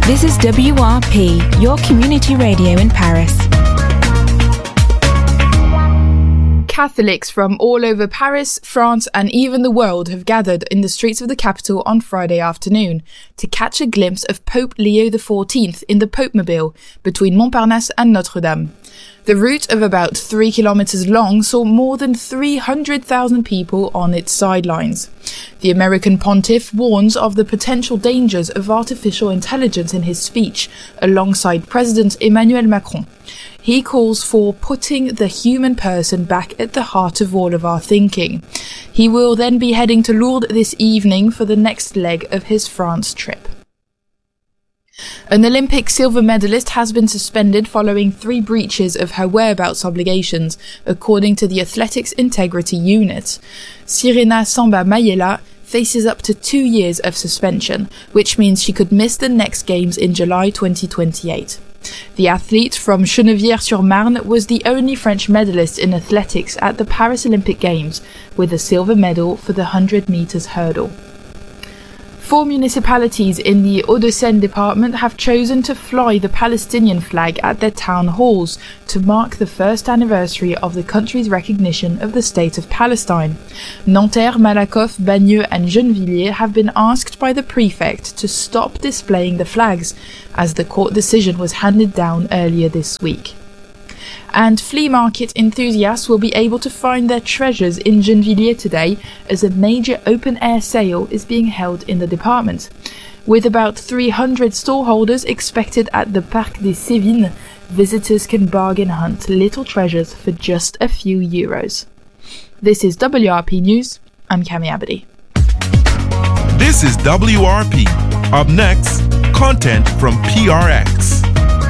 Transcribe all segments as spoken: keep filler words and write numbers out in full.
This is W R P, your community radio in Paris. Catholics from all over Paris, France and even the world have gathered in the streets of the capital on Friday afternoon to catch a glimpse of Pope Leo the fourteenth in the Popemobile between Montparnasse and Notre-Dame. The route of about three kilometers long saw more than three hundred thousand people on its sidelines. The American pontiff warns of the potential dangers of artificial intelligence in his speech, alongside President Emmanuel Macron. He calls for putting the human person back at the heart of all of our thinking. He will then be heading to Lourdes this evening for the next leg of his France trip. An Olympic silver medalist has been suspended following three breaches of her whereabouts obligations, according to the Athletics Integrity Unit. Sirena Samba Mayela faces up to two years of suspension, which means she could miss the next games in July twenty twenty-eight. The athlete from Geneviève-sur-Marne was the only French medalist in athletics at the Paris Olympic Games, with a silver medal for the one hundred metres hurdle. Four municipalities in the Hauts-de-Seine department have chosen to fly the Palestinian flag at their town halls to mark the first anniversary of the country's recognition of the State of Palestine. Nanterre, Malakoff, Bagneux and Gennevilliers have been asked by the prefect to stop displaying the flags, as the court decision was handed down earlier this week. And flea market enthusiasts will be able to find their treasures in Gennevilliers today, as a major open-air sale is being held in the department. With about three hundred stallholders expected at the Parc des Cévines, visitors can bargain hunt little treasures for just a few euros. This is W R P News. I'm Cami Abadi. This is W R P. Up next, content from P R X.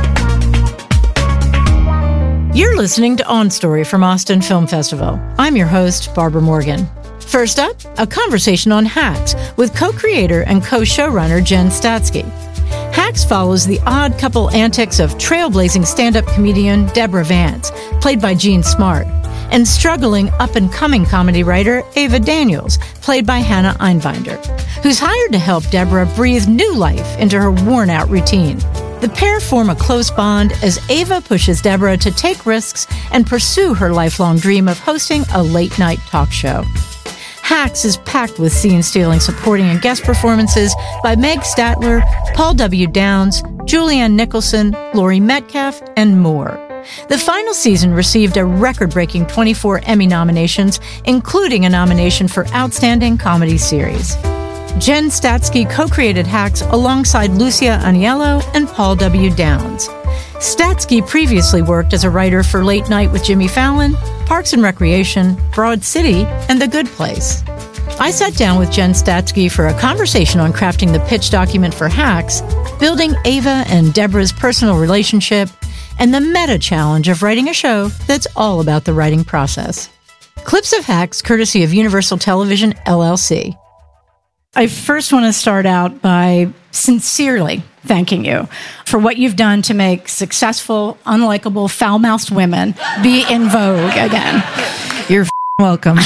You're listening to On Story from Austin Film Festival. I'm your host, Barbara Morgan. First up, a conversation on Hacks with co-creator and co-showrunner Jen Statsky. Hacks follows the odd couple antics of trailblazing stand-up comedian Deborah Vance, played by Jean Smart, and struggling up-and-coming comedy writer Ava Daniels, played by Hannah Einbinder, who's hired to help Deborah breathe new life into her worn-out routine. The pair form a close bond as Ava pushes Deborah to take risks and pursue her lifelong dream of hosting a late-night talk show. Hacks is packed with scene-stealing supporting and guest performances by Meg Statler, Paul W. Downs, Julianne Nicholson, Laurie Metcalf, and more. The final season received a record-breaking twenty-four Emmy nominations, including a nomination for Outstanding Comedy Series. Jen Statsky co-created Hacks alongside Lucia Aniello and Paul W. Downs. Statsky previously worked as a writer for Late Night with Jimmy Fallon, Parks and Recreation, Broad City, and The Good Place. I sat down with Jen Statsky for a conversation on crafting the pitch document for Hacks, building Ava and Deborah's personal relationship, and the meta challenge of writing a show that's all about the writing process. Clips of Hacks, courtesy of Universal Television, L L C. I first want to start out by sincerely thanking you for what you've done to make successful, unlikable, foul-mouthed women be in vogue again. You're f- welcome.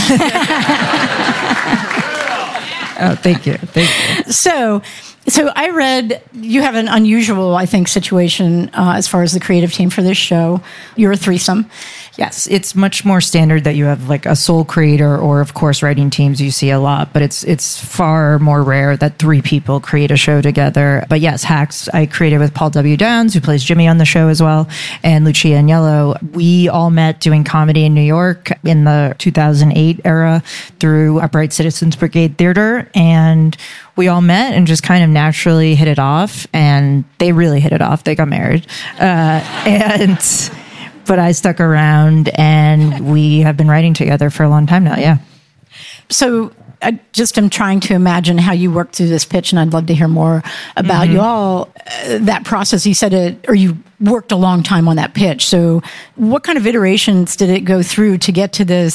Oh, thank you. Thank you. So, so I read you have an unusual, I think, situation uh, as far as the creative team for this show. You're a threesome. Yes, it's much more standard that you have like a sole creator, or of course writing teams you see a lot, but it's it's far more rare that three people create a show together. But yes, Hacks I created with Paul W. Downs, who plays Jimmy on the show as well, and Lucia Aniello. We all met doing comedy in New York in the two thousand eight era through Upright Citizens Brigade Theater, and we all met and just kind of naturally hit it off, and they really hit it off. They got married. Uh, and... But I stuck around, and we have been writing together for a long time now, yeah. So I just am trying to imagine how you worked through this pitch, and I'd love to hear more about mm-hmm. you all. Uh, that process, you said it, or you worked a long time on that pitch. So what kind of iterations did it go through to get to this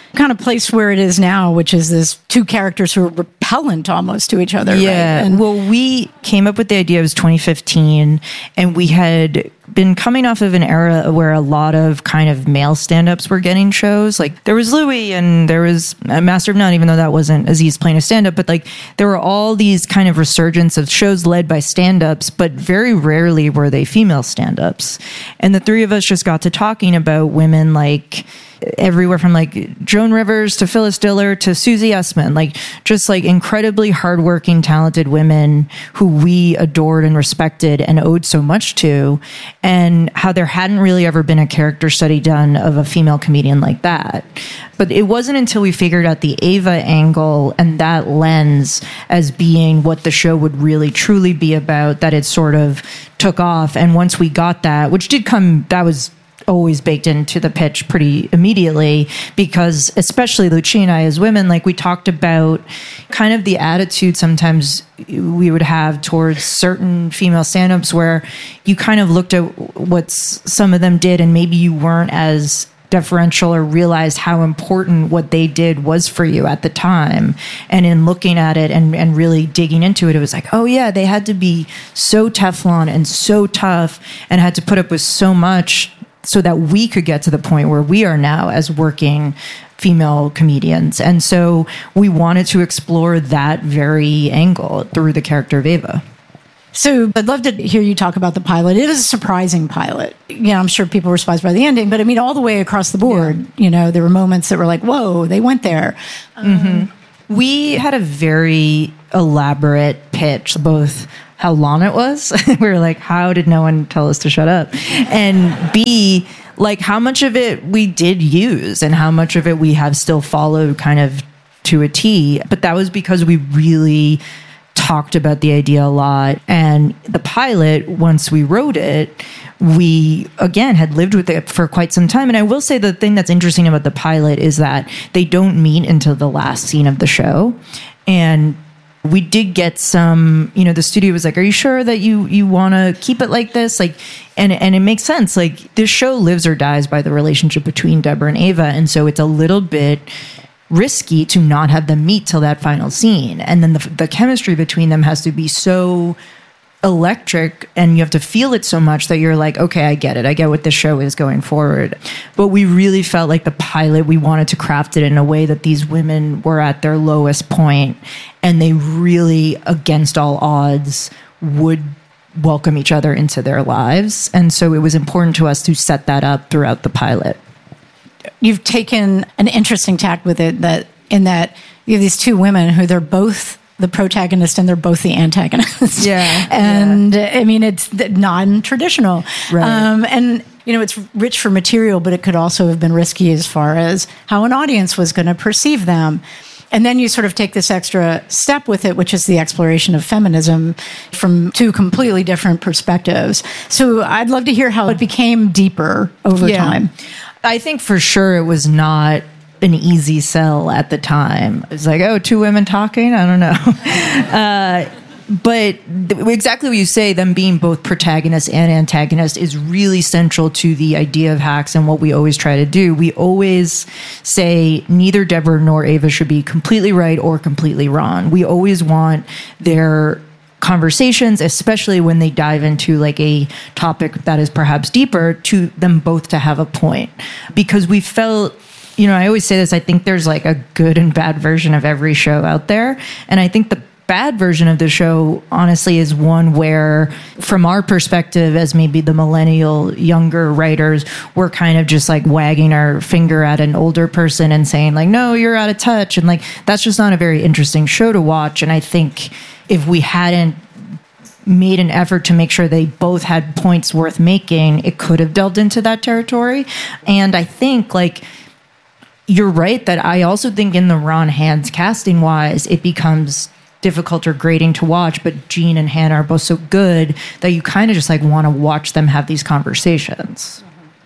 kind of place where it is now, which is this two characters who are repellent almost to each other. Yeah. Right? And well, we came up with the idea, it was twenty fifteen, and we had been coming off of an era where a lot of kind of male stand-ups were getting shows. Like there was Louis and there was Master of None, even though that wasn't Aziz playing a stand-up, but like there were all these kind of resurgence of shows led by stand-ups, but very rarely were they female stand-ups. And the three of us just got to talking about women like everywhere from like Joan Rivers to Phyllis Diller to Susie Essman, like just like incredibly hardworking, talented women who we adored and respected and owed so much to, and how there hadn't really ever been a character study done of a female comedian like that. But it wasn't until we figured out the Ava angle and that lens as being what the show would really truly be about that it sort of took off. And once we got that, which did come, that was always baked into the pitch pretty immediately, because especially Lucia and I as women, like we talked about kind of the attitude sometimes we would have towards certain female stand-ups where you kind of looked at what some of them did and maybe you weren't as deferential or realized how important what they did was for you at the time. And in looking at it and, and really digging into it, it was like, oh yeah, they had to be so Teflon and so tough and had to put up with so much so that we could get to the point where we are now as working female comedians. And so we wanted to explore that very angle through the character of Ava. So I'd love to hear you talk about the pilot. It is a surprising pilot. You know, I'm sure people were surprised by the ending, but I mean, all the way across the board, yeah. You know, there were moments that were like, whoa, they went there. Mm-hmm. Um, we had a very elaborate pitch, both how long it was. We were like, how did no one tell us to shut up? And B, like how much of it we did use and how much of it we have still followed kind of to a T. But that was because we really talked about the idea a lot. And the pilot, once we wrote it, we, again, had lived with it for quite some time. And I will say the thing that's interesting about the pilot is that they don't meet until the last scene of the show. And we did get some, you know, the studio was like, are you sure that you, you want to keep it like this? Like, and, and it makes sense. Like this show lives or dies by the relationship between Deborah and Ava. And so it's a little bit risky to not have them meet till that final scene. And then the, the chemistry between them has to be so electric and you have to feel it so much that you're like, okay, I get it. I get what this show is going forward. But we really felt like the pilot, we wanted to craft it in a way that these women were at their lowest point and they really, against all odds, would welcome each other into their lives. And so it was important to us to set that up throughout the pilot. You've taken an interesting tack with it, that in that you have these two women who they're both the protagonist and they're both the antagonist. Yeah. And yeah. I mean, it's non-traditional. Right. Um, and, you know, it's rich for material, but it could also have been risky as far as how an audience was going to perceive them. And then you sort of take this extra step with it, which is the exploration of feminism from two completely different perspectives. So I'd love to hear how it became deeper over yeah. time. I think for sure it was not an easy sell at the time. It's like, oh, two women talking? I don't know. uh, but th- exactly what you say, them being both protagonist and antagonist is really central to the idea of Hacks and what we always try to do. We always say neither Deborah nor Ava should be completely right or completely wrong. We always want their conversations, especially when they dive into like a topic that is perhaps deeper, to them both to have a point. Because we felt, you know, I always say this, I think there's like a good and bad version of every show out there. And I think the bad version of the show, honestly, is one where, from our perspective as maybe the millennial younger writers, we're kind of just like wagging our finger at an older person and saying like, no, you're out of touch. And like, that's just not a very interesting show to watch. And I think if we hadn't made an effort to make sure they both had points worth making, it could have delved into that territory. And I think like, you're right that I also think in the Ron Hands casting wise, it becomes difficult or grating to watch, but Jean and Hannah are both so good that you kind of just like want to watch them have these conversations.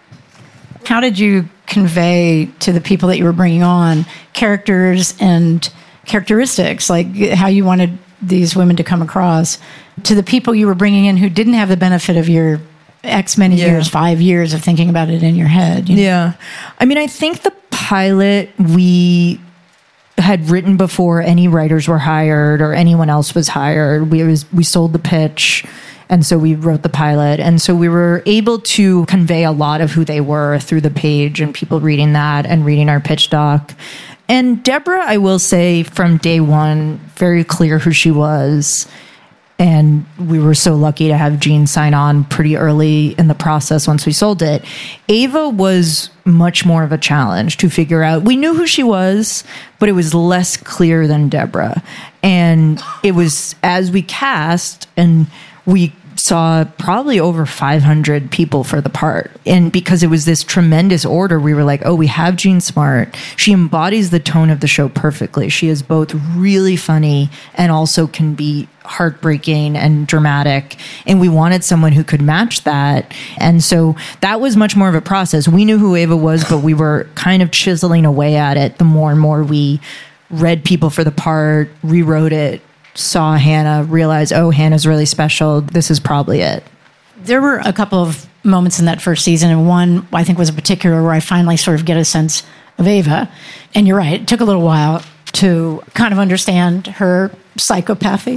How did you convey to the people that you were bringing on characters and characteristics, like how you wanted these women to come across to the people you were bringing in who didn't have the benefit of your X many yeah. years, five years of thinking about it in your head? You know? Yeah. I mean, I think the pilot, we had written before any writers were hired or anyone else was hired. We was we sold the pitch, and so we wrote the pilot. And so we were able to convey a lot of who they were through the page and people reading that and reading our pitch doc. And Deborah, I will say, from day one, very clear who she was. And we were so lucky to have Gene sign on pretty early in the process once we sold it. Ava was much more of a challenge to figure out. We knew who she was, but it was less clear than Deborah. And it was as we cast, and we saw probably over five hundred people for the part. And because it was this tremendous order, we were like, oh, we have Jean Smart. She embodies the tone of the show perfectly. She is both really funny and also can be heartbreaking and dramatic. And we wanted someone who could match that. And so that was much more of a process. We knew who Ava was, but we were kind of chiseling away at it the more and more we read people for the part, rewrote it, saw Hannah, realized, oh, Hannah's really special. This is probably it. There were a couple of moments in that first season, and one I think was in particular where I finally sort of get a sense of Ava. And you're right, it took a little while to kind of understand her psychopathy.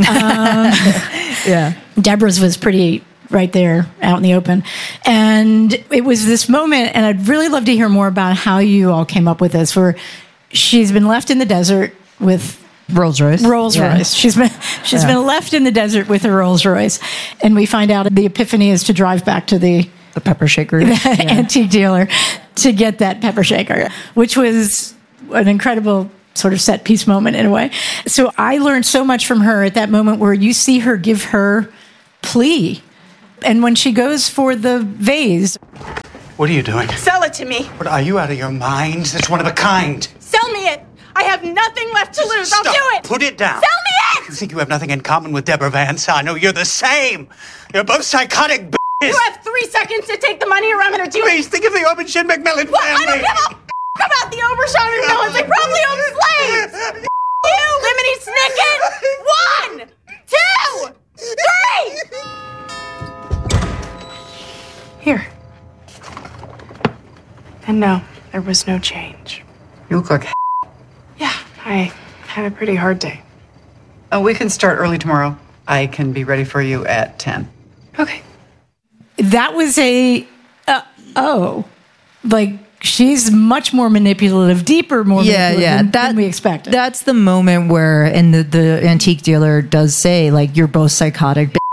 Um, yeah. Deborah's was pretty right there out in the open. And it was this moment, and I'd really love to hear more about how you all came up with this, where she's been left in the desert with Rolls Royce. Rolls yeah. Royce. She's been she's yeah. been left in the desert with a Rolls Royce, and we find out the epiphany is to drive back to the the pepper shaker, the yeah. antique dealer, to get that pepper shaker, which was an incredible sort of set piece moment in a way. So I learned so much from her at that moment where you see her give her plea, and when she goes for the vase. What are you doing? Sell it to me. What, are you out of your mind? It's one of a kind. Sell me it. I have nothing left to lose. Stop. I'll do it. Put it down. Sell me it. You think you have nothing in common with Deborah Vance? I know you're the same. You're both psychotic b****s. You have three seconds to take the money or I'm going to do it. Please, think of the Oberschein McMillan What? family. I don't give a f- about the Oberschein McMillans. They probably own slaves. F- you, Lemony Snicket. One, two, three. Here. And no, there was no change. You look like Yeah, I had a pretty hard day. Oh, we can start early tomorrow. I can be ready for you at ten. Okay. That was a, uh, oh, like she's much more manipulative, deeper, more yeah, manipulative yeah. than, that, than we expected. That's the moment where, and the, the antique dealer does say, like, you're both psychotic b****s.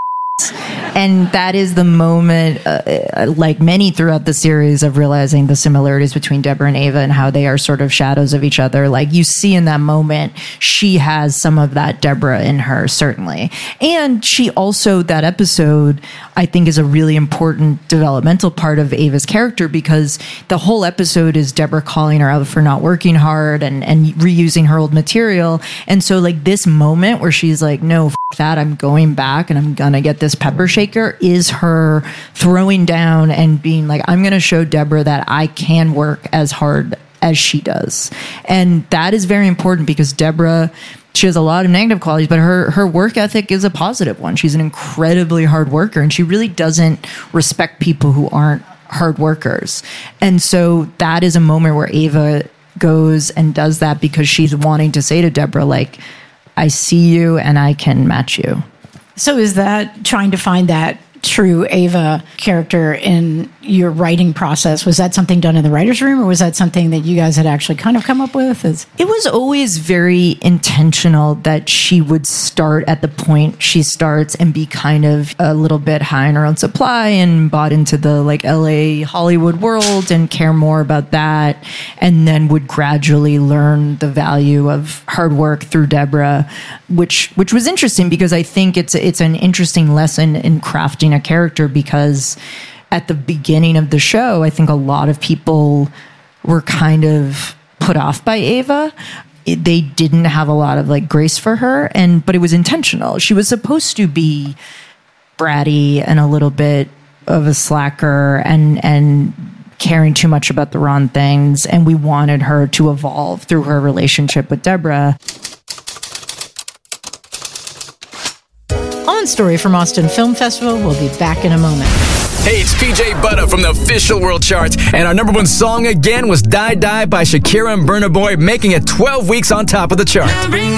And that is the moment, uh, like many throughout the series, of realizing the similarities between Deborah and Ava and how they are sort of shadows of each other. Like, you see in that moment, she has some of that Deborah in her, certainly. And she also, that episode, I think, is a really important developmental part of Ava's character, because the whole episode is Deborah calling her out for not working hard and, and reusing her old material. And so, like, this moment where she's like, no, f- that, I'm going back and I'm gonna get this pepper shaker, is her throwing down and being like, I'm gonna show Deborah that I can work as hard as she does. And that is very important, because Deborah, she has a lot of negative qualities, but her her work ethic is a positive one. She's an incredibly hard worker, and she really doesn't respect people who aren't hard workers. And so that is a moment where Ava goes and does that, because she's wanting to say to Deborah, like, I see you and I can match you. So is that trying to find that true Ava character in your writing process? Was that something done in the writer's room, or was that something that you guys had actually kind of come up with? Is- it was always very intentional that she would start at the point she starts and be kind of a little bit high in her own supply and bought into the like L A Hollywood world and care more about that, and then would gradually learn the value of hard work through Deborah, which which was interesting, because I think it's it's an interesting lesson in crafting a character, because at the beginning of the show, I think a lot of people were kind of put off by Ava. It, they didn't have a lot of like grace for her, and but it was intentional. She was supposed to be bratty and a little bit of a slacker and and caring too much about the wrong things, and we wanted her to evolve through her relationship with Deborah. On Story from Austin Film Festival. We'll be back in a moment. Hey, it's P J Butter from the official world charts, and our number one song again was Die Die by Shakira and Burna Boy, making it twelve weeks on top of the chart.